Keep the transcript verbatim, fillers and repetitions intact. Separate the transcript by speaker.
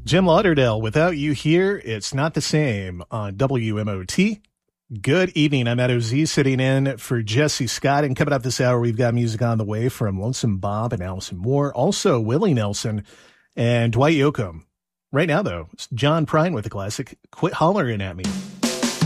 Speaker 1: Jim Lauderdale, without you here, it's not the same on W M O T. Good evening. I'm Edo Z sitting in for Jesse Scott. And coming up this hour, we've got music on the way from Lonesome Bob and Allison Moore. Also, Willie Nelson and Dwight Yoakam. Right now, though, it's John Prine with the classic Quit Hollering at Me.